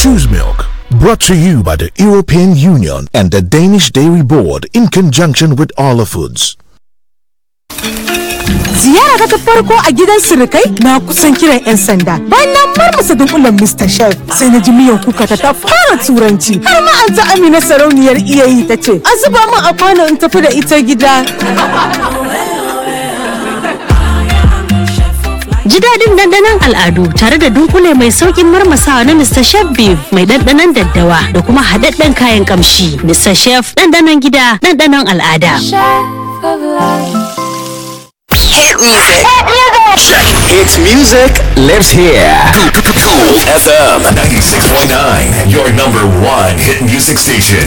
Choose Milk. Brought to you by the European Union and the Danish Dairy Board in conjunction with Arla Foods. Ziyara ta farko a gidan surukai na kusan kiran 'yan sanda. Bayan na marmasa dunkulen Mr. Chef sai na ji miyan kuka ta fara turanci. Har ma an ta Amina sarauniyar iyayi ta ce, "A zuba min a kwano in tafi da ita gida." Ji daɗin ɗanɗanon al'adu tare da dunkule mai sauƙin marmasawa na Mr. Chef Beef mai ɗanɗanon daddawa da kuma haɗaɗɗen kayan ƙamshi. Mr. Chef ɗanɗanon gida, ɗanɗanon al'ada. Hit music. Check. Hits music lives here. Cool FM 96.9, your number one hit music station.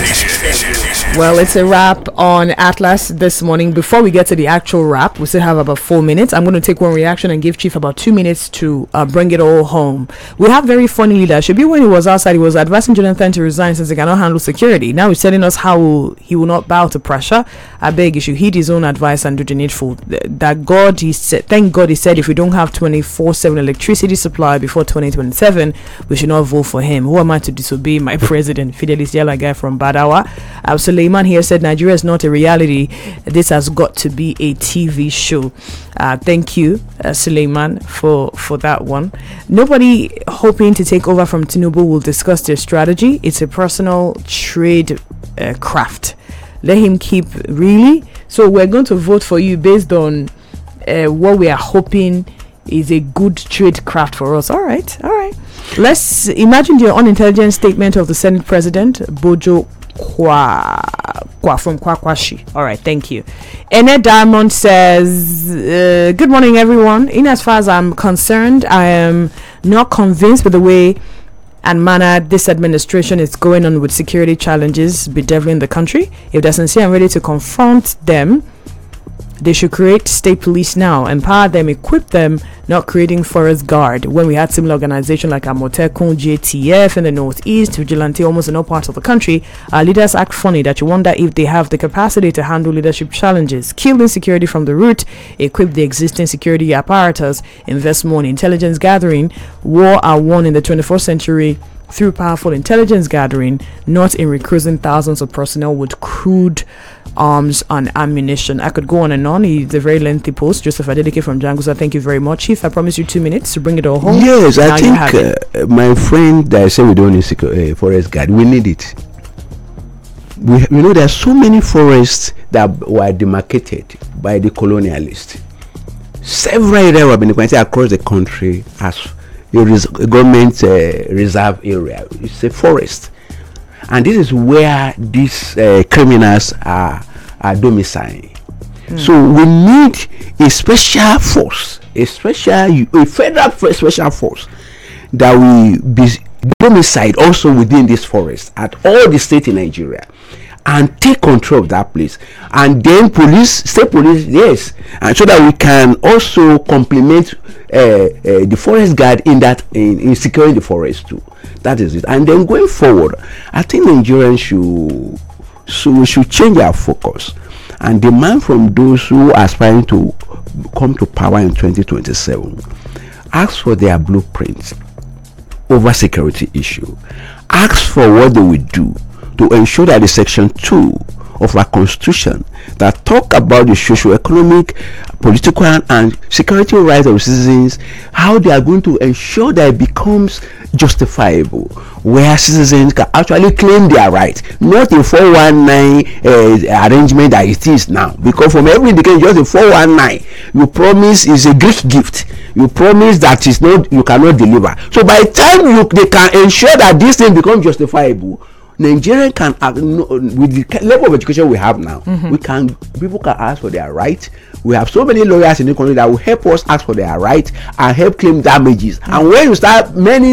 Well, it's a wrap on Atlas this morning. Before we get to the actual wrap, we still have about 4 minutes. I'm going to take one reaction and give Chief about 2 minutes to bring it all home. We have very funny leadership. When he was outside, he was advising Jonathan to resign since he cannot handle security. Now he's telling us how he will not bow to pressure. I beg you should heed his own advice and do the needful. That God, he said, thank God he said if we don't have 24/7 electricity supply before 2027, we should not vote for him. Who am I to disobey my president? Fidelis Yala guy from Badawa. Suleiman here said Nigeria is not a reality. This has got to be a TV show. Thank you, Suleiman, for that one. Nobody hoping to take over from Tinubu will discuss their strategy. It's a personal trade craft. Let him keep, really? So we're going to vote for you based on what we are hoping is a good trade craft for us. All right. Let's imagine the unintelligent statement of the Senate President, Bojo Kwa from Kwakwashi. All right, thank you. Ene Diamond says, good morning, everyone. In as far as I'm concerned, I am not convinced with the way and manner this administration is going on with security challenges bedeviling the country. If they're sincere and ready to confront them, they should create state police now, empower them, equip them, not creating forest guard. When we had similar organizations like Amotekun, JTF in the Northeast, Vigilante almost in all parts of the country, our leaders act funny that you wonder if they have the capacity to handle leadership challenges. Kill insecurity from the root, equip the existing security apparatus, invest more in intelligence gathering. War are won in the 21st century through powerful intelligence gathering, not in recruiting thousands of personnel with crude arms and ammunition. I could go on and on. It's a very lengthy post. Joseph Adeleke from Janguza, thank you very much. Chief, I promise you 2 minutes to bring it all home. Yes, now I think my friend that said we don't need forest guard, we need it. We know there are so many forests that were demarcated by the colonialists. Several areas have been demarcated across the country as a government reserve area. It's a forest. And this is where these criminals are domiciled. So we need a special force, a federal special force that will be domiciled also within this forest at all the states in Nigeria and take control of that place. And then state police, yes, and so that we can also complement the forest guard in securing the forest too. That is it. And then going forward, I think Nigerians should change our focus and demand from those who are aspiring to come to power in 2027, ask for their blueprints over security issue. Ask for what they will do to ensure that the Section 2 of our Constitution that talk about the socio-economic, political and security rights of citizens, how they are going to ensure that it becomes justifiable, where citizens can actually claim their right, not a 419 arrangement that it is now. Because from every indication, just a 419, you promise is a great gift. You promise that is not, you cannot deliver. So by the time they can ensure that this thing becomes justifiable, Nigerian can, with the level of education we have now, people can ask for their right. We have so many lawyers in the country that will help us ask for their right and help claim damages. And when you start many